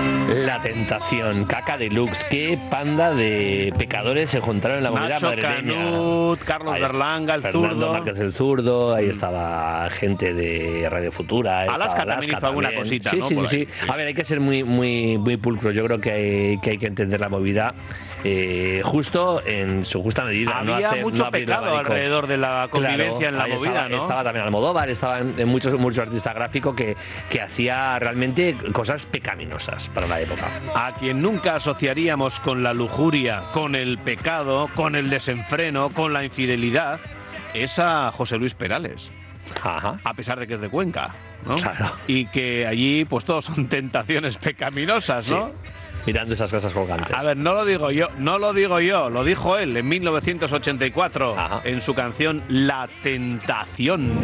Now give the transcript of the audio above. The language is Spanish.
La Tentación, Caca Deluxe, qué panda de pecadores se juntaron en la movida Nacho madrileña. Canut, Carlos Berlanga, el Fernando zurdo. Márquez el zurdo, ahí estaba gente de Radio Futura. Alaska también hizo alguna cosita, sí, ¿no? Sí, Por sí, ahí, sí. sí. A ver, hay que ser muy pulcro. Yo creo que hay que entender la movida justo en su justa medida. Había mucho abrir el pecado abanico. alrededor de la convivencia en la ahí movida, ¿no? Estaba también Almodóvar, estaban muchos artistas gráficos que hacía realmente cosas pecaminosas para la época. A quien nunca asociaríamos con la lujuria, con el pecado, con el desenfreno, con la infidelidad, es a José Luis Perales. Ajá. A pesar de que es de Cuenca, ¿no? Claro. Y que allí, pues todos son tentaciones pecaminosas, ¿no? Sí. Mirando esas casas colgantes. A ver, no lo digo yo, lo dijo él en 1984 Ajá. en su canción La Tentación.